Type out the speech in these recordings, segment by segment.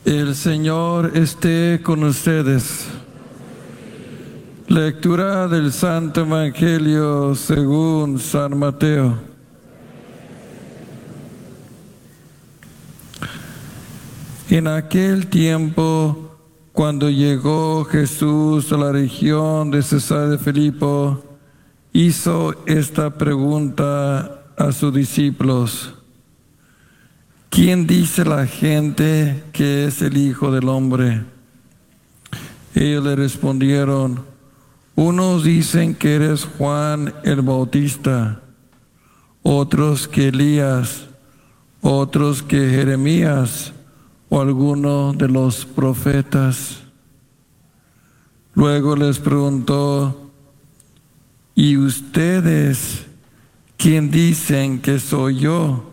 El Señor esté con ustedes. Lectura del Santo Evangelio según San Mateo. En aquel tiempo, cuando llegó Jesús a la región de Cesarea de Filipo, hizo esta pregunta a sus discípulos: ¿quién dice la gente que es el Hijo del Hombre? Ellos le respondieron: unos dicen que eres Juan el Bautista, otros que Elías, otros que Jeremías o alguno de los profetas. Luego les preguntó: ¿y ustedes quién dicen que soy yo?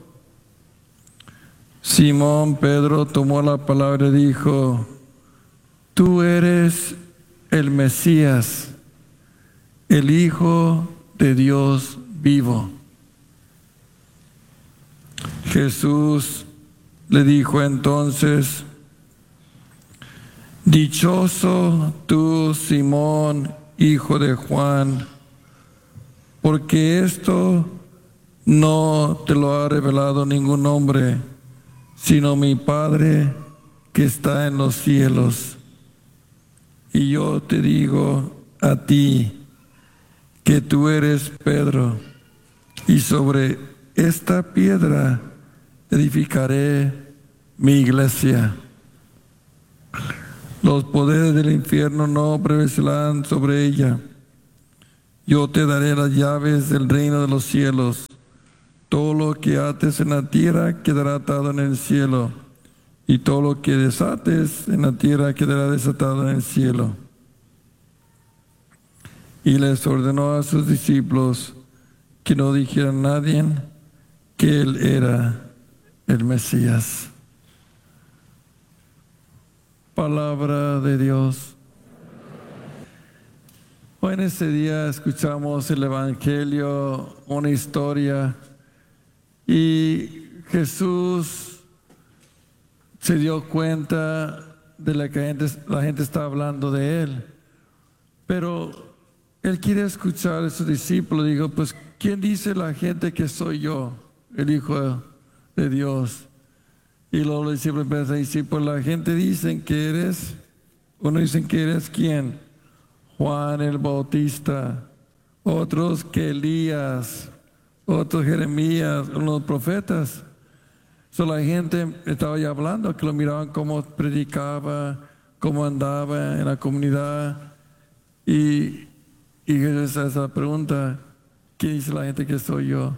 Simón Pedro tomó la palabra y dijo: tú eres el Mesías, el Hijo de Dios vivo. Jesús le dijo entonces: dichoso tú, Simón, hijo de Juan, porque esto no te lo ha revelado ningún hombre, sino mi Padre que está en los cielos. Y yo te digo a ti que tú eres Pedro, y sobre esta piedra edificaré mi iglesia. Los poderes del infierno no prevalecerán sobre ella. Yo te daré las llaves del reino de los cielos. Todo lo que ates en la tierra quedará atado en el cielo, y todo lo que desates en la tierra quedará desatado en el cielo. Y les ordenó a sus discípulos que no dijeran a nadie que él era el Mesías. Palabra de Dios. Hoy en este día escuchamos el Evangelio, una historia, y Jesús se dio cuenta de la gente está hablando de él, pero él quiere escuchar a sus discípulos. Digo, pues, ¿quién dice la gente que soy yo, el Hijo de Dios? Y luego los discípulos empiezan a decir, pues la gente dice que eres, uno dicen que eres ¿quién? Juan el Bautista, otros que Elías, otros Jeremías, unos profetas. La gente estaba ya hablando, que lo miraban cómo predicaba, cómo andaba en la comunidad. Y Jesús hace esa pregunta: ¿quién dice la gente que soy yo?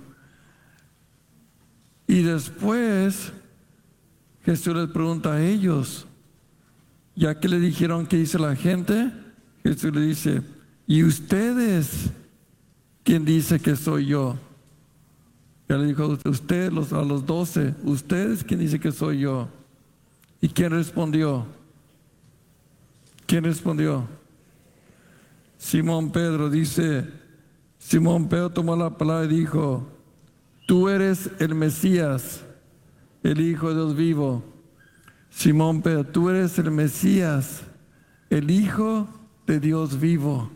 Y después Jesús les pregunta a ellos, ya que le dijeron qué dice la gente, Jesús le dice: ¿y ustedes quién dice que soy yo? Ya le dijo a ustedes, a los 12, ¿ustedes quién dice que soy yo? ¿Y quién respondió? ¿Quién respondió? Simón Pedro. Dice, Simón Pedro tomó la palabra y dijo: tú eres el Mesías, el Hijo de Dios vivo. Simón Pedro, tú eres el Mesías, el Hijo de Dios vivo.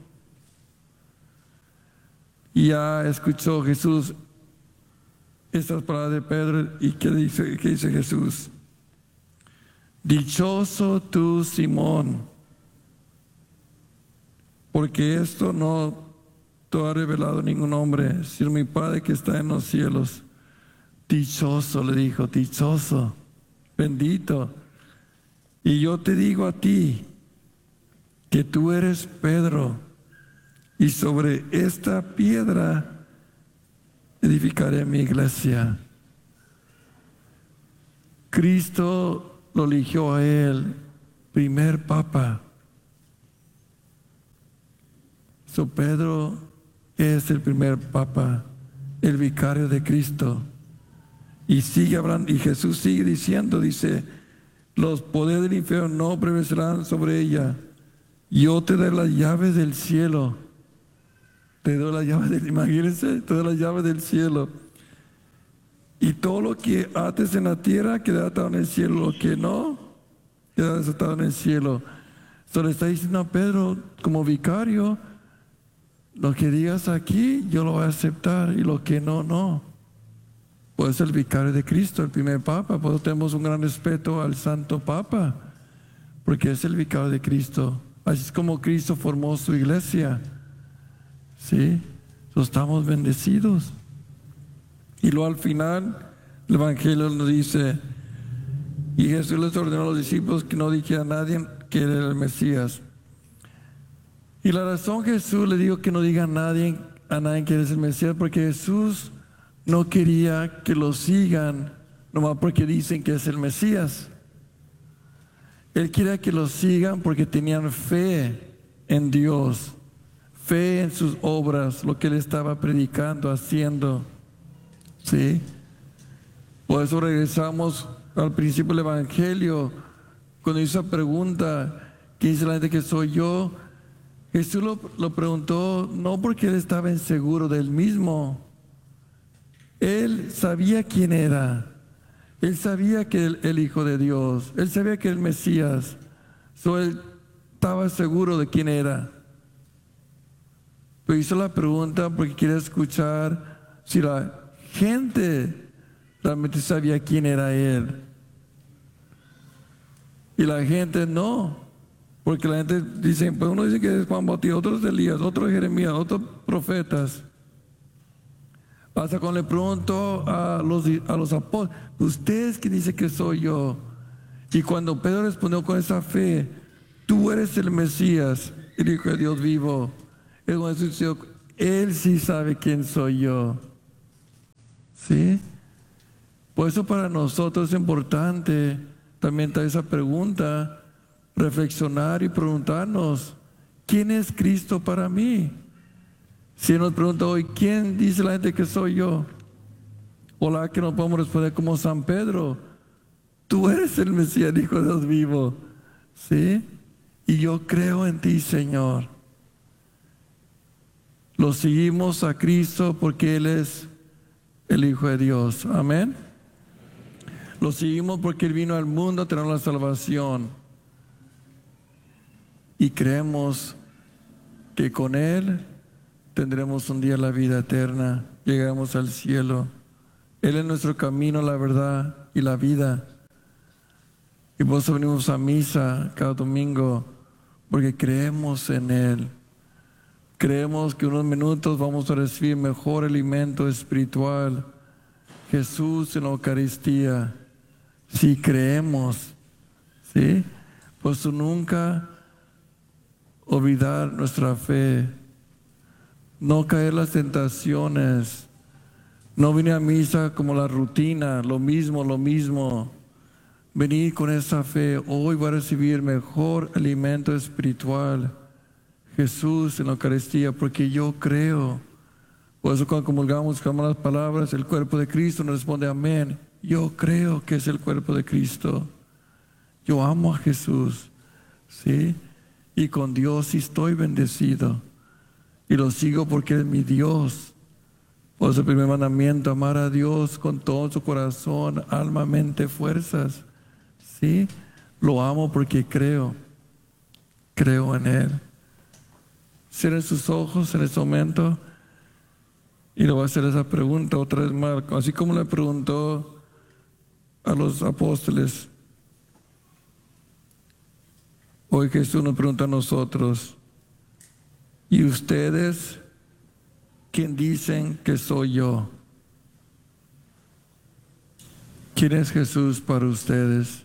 Y ya escuchó Jesús estas palabras de Pedro. ¿Y qué dice Jesús? Dichoso tú, Simón, porque esto no te ha revelado ningún hombre, sino mi Padre que está en los cielos. Dichoso, le dijo, dichoso, bendito. Y yo te digo a ti que tú eres Pedro, y sobre esta piedra edificaré mi iglesia. Cristo lo eligió a él, primer papa. Pedro es el primer papa, el vicario de Cristo. Y sigue hablando, y Jesús sigue diciendo, dice, los poderes del infierno no prevalecerán sobre ella. Yo te daré las llaves del cielo. Te doy las llaves del, imagínense, te doy las llaves del cielo. Y todo lo que ates en la tierra quedará atado en el cielo. Lo que no queda desatado en el cielo. Solo está diciendo a Pedro, como vicario, lo que digas aquí, yo lo voy a aceptar, y lo que no, no. Pues el vicario de Cristo, el primer Papa. Por eso tenemos un gran respeto al Santo Papa, porque es el vicario de Cristo. Así es como Cristo formó su iglesia. ¿Sí? Estamos bendecidos. Y luego al final, el Evangelio nos dice, y Jesús les ordenó a los discípulos que no dijera a nadie que era el Mesías. Y la razón que Jesús le dijo que no diga a nadie que eres el Mesías, porque Jesús no quería que lo sigan nomás porque dicen que es el Mesías. Él quería que lo sigan porque tenían fe en Dios, fe en sus obras, lo que él estaba predicando, haciendo. ¿Sí? Por eso regresamos al principio del Evangelio, cuando hizo esa pregunta, ¿quién dice la gente que soy yo? Jesús lo preguntó no porque él estaba inseguro de él mismo. Él sabía quién era. Él sabía que era el Hijo de Dios. Él sabía que era el Mesías. Él estaba seguro de quién era. Pero hizo la pregunta porque quería escuchar si la gente realmente sabía quién era Él. Y la gente no. Porque la gente dice, pues uno dice que es Juan Bautista, otros Elías, otros Jeremías, otros profetas. Hasta cuando le pregunto a los apóstoles, ¿ustedes qué dicen que soy yo? Y cuando Pedro respondió con esa fe, tú eres el Mesías, el Hijo de Dios vivo. Él sí sabe quién soy yo. ¿Sí? Por eso para nosotros es importante también traer esa pregunta, reflexionar y preguntarnos, ¿quién es Cristo para mí? Si nos pregunta hoy, ¿quién dice la gente que soy yo? O la que no podemos responder como San Pedro, tú eres el Mesías, Hijo de Dios vivo. ¿Sí? Y yo creo en ti, Señor. Lo seguimos a Cristo porque Él es el Hijo de Dios. Amén. Lo seguimos porque Él vino al mundo a tener la salvación. Y creemos que con Él tendremos un día la vida eterna, llegaremos al cielo. Él es nuestro camino, la verdad y la vida. Y por eso venimos a misa cada domingo, porque creemos en Él. Creemos que en unos minutos vamos a recibir mejor alimento espiritual, Jesús en la Eucaristía. Si creemos, ¿sí? Pues nunca olvidar nuestra fe, no caer en las tentaciones, no venir a misa como la rutina, lo mismo. Venir con esa fe, hoy voy a recibir mejor alimento espiritual, Jesús en la Eucaristía, porque yo creo. Por eso cuando comulgamos las palabras, el cuerpo de Cristo nos responde amén. Yo creo que es el cuerpo de Cristo. Yo amo a Jesús, ¿sí? Y con Dios sí estoy bendecido. Y lo sigo porque Él es mi Dios. Por eso el primer mandamiento, amar a Dios con todo su corazón, alma, mente, fuerzas. ¿Sí? Lo amo porque creo en Él. Cierren sus ojos en este momento y le voy a hacer esa pregunta otra vez más, así como le preguntó a los apóstoles. Hoy Jesús nos pregunta a nosotros, ¿y ustedes quién dicen que soy yo? ¿Quién es Jesús para ustedes?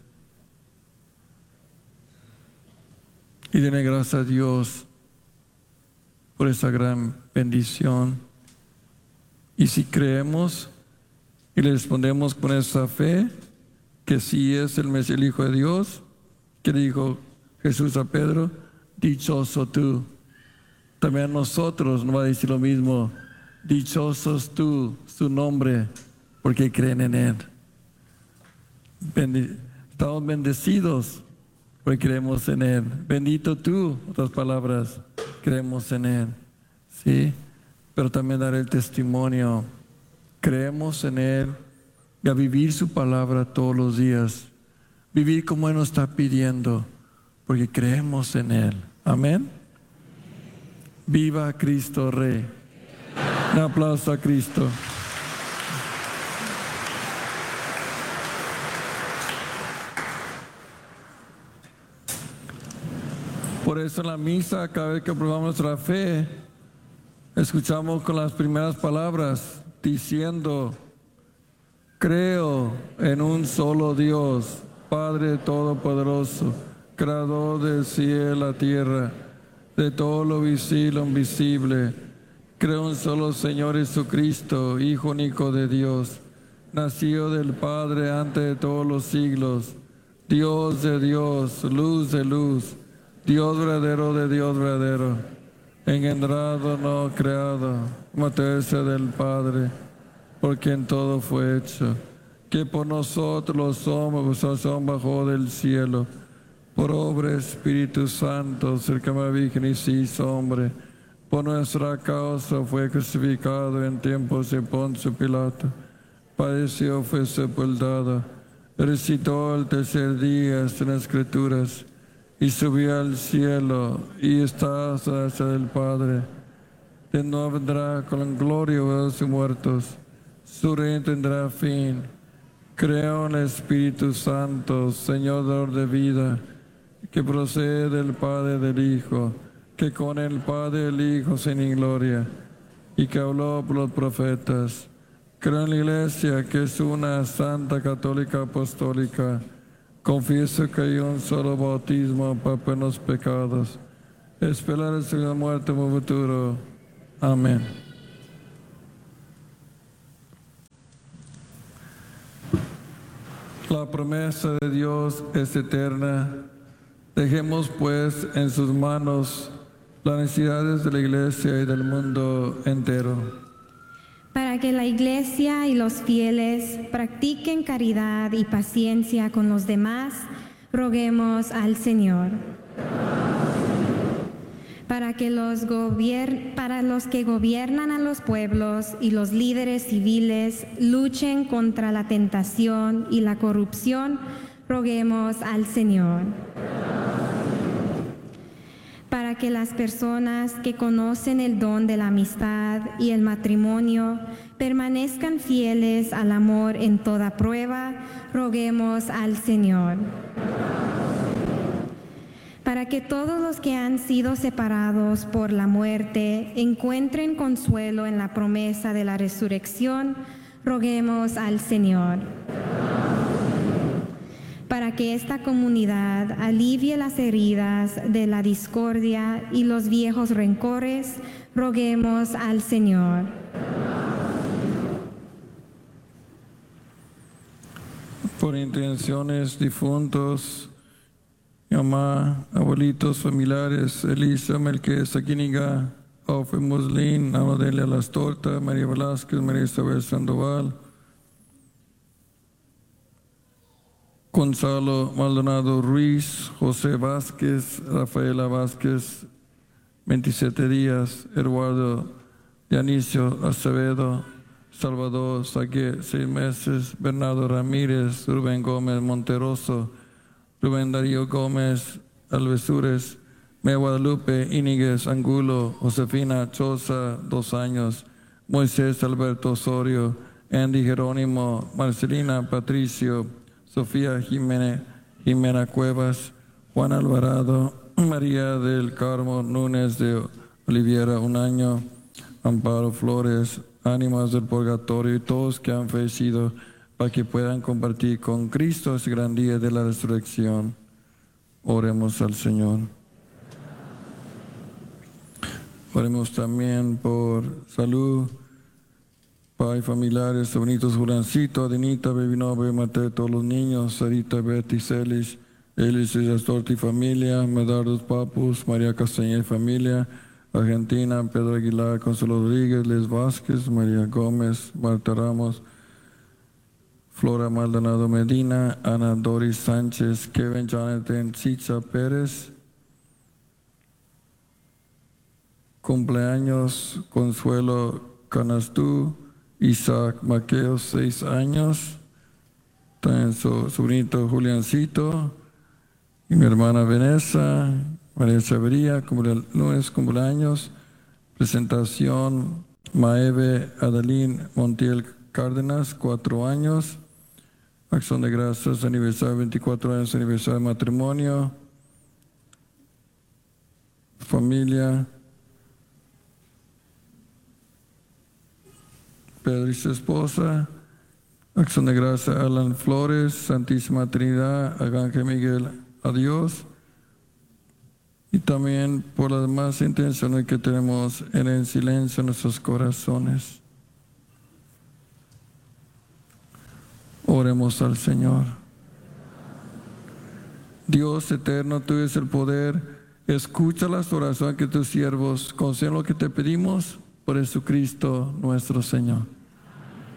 Y denle gracias a Dios por esa gran bendición. Y si creemos y le respondemos con esa fe, que sí es el Mesías, el Hijo de Dios, que dijo Jesús a Pedro, dichoso tú. También a nosotros nos va a decir lo mismo, dichosos tú, su nombre, porque creen en Él. Estamos bendecidos porque creemos en Él. Bendito tú, otras palabras, creemos en Él. ¿Sí? Pero también dar el testimonio. Creemos en Él y a vivir su palabra todos los días. vivir como Él nos está pidiendo, porque creemos en Él. Amén. Viva Cristo Rey. Un aplauso a Cristo. Por eso en la misa, cada vez que probamos nuestra fe, escuchamos con las primeras palabras diciendo: creo en un solo Dios, Padre Todopoderoso, Creador del cielo y la tierra, de todo lo visible y lo invisible. Creo en un solo Señor Jesucristo, Hijo único de Dios, nacido del Padre antes de todos los siglos, Dios de Dios, luz de luz, Dios verdadero de Dios verdadero, engendrado, no creado, materia del Padre, por quien todo fue hecho, que por nosotros los hombres son bajo del cielo, por obra Espíritu Santo, cerca de la Virgen y se hizo hombre, por nuestra causa fue crucificado en tiempos de Poncio Pilato, padeció, fue sepultado, resucitó el tercer día en las Escrituras, y subió al cielo, y está a la derecha del Padre. De nuevo vendrá con gloria a los muertos, su reino tendrá fin. Creo en el Espíritu Santo, Señor dador de vida, que procede del Padre y del Hijo, que con el Padre y el Hijo sin gloria, y que habló por los profetas. Creo en la Iglesia, que es una santa, católica, apostólica. Confieso que hay un solo bautismo para perdonar los pecados. Esperar la muerte en el futuro. Amén. La promesa de Dios es eterna. Dejemos pues en sus manos las necesidades de la Iglesia y del mundo entero. Para que la Iglesia y los fieles practiquen caridad y paciencia con los demás, roguemos al Señor. Para los que gobiernan a los pueblos y los líderes civiles luchen contra la tentación y la corrupción, roguemos al Señor. Para que las personas que conocen el don de la amistad y el matrimonio permanezcan fieles al amor en toda prueba, roguemos al Señor. Para que todos los que han sido separados por la muerte encuentren consuelo en la promesa de la resurrección, roguemos al Señor. Para que esta comunidad alivie las heridas de la discordia y los viejos rencores, roguemos al Señor. Por intenciones difuntos, mi mamá, abuelitos, familiares, Elisa, Melqués, Saquiniga, Ofe Muslin, Amadelia Las Tortas, María Velázquez, María Isabel Sandoval, Gonzalo Maldonado Ruiz, José Vázquez, Rafaela Vázquez, 27 días, Eduardo Dionisio Acevedo, Salvador Sagué, 6 meses, Bernardo Ramírez, Rubén Gómez Monteroso, Rubén Darío Gómez Alvesures, Mea Guadalupe Íñiguez Angulo, Josefina Choza, 2 años, Moisés Alberto Osorio, Andy Jerónimo, Marcelina Patricio, Sofía Jimena Cuevas, Juan Alvarado, María del Carmo Núñez de Oliviera, 1 año, Amparo Flores, Ánimas del Purgatorio y todos que han fallecido, para que puedan compartir con Cristo ese gran día de la resurrección. Oremos al Señor. Oremos también por salud, Pai, familiares, sobrinitos, Julancito, Adenita, Bebinova, Mateo, todos los niños, Sarita, Betty, Celis, Elis, Astorti, familia, Medardos Papus, María Castañeda y familia, Argentina, Pedro Aguilar, Consuelo Rodríguez, Les Vázquez, María Gómez, Marta Ramos, Flora Maldonado Medina, Ana Doris Sánchez, Kevin Jonathan Chicha Pérez. Cumpleaños Consuelo Canastú, Isaac Maqueo, 6 años. también su sobrinito Juliancito, y mi hermana Vanessa, María Chavería, lunes cumpleaños, presentación, Maeve Adalín Montiel Cárdenas, 4 años, acción de gracias, aniversario, 24 años, aniversario de matrimonio, familia, Pedro y su esposa, acción de gracias, Alan Flores, Santísima Trinidad, Arcángel Miguel, a Dios, y también por las demás intenciones que tenemos en el silencio en nuestros corazones. Oremos al Señor. Dios eterno, tú eres el poder. Escucha las oraciones que tus siervos conceden lo que te pedimos por Jesucristo nuestro Señor.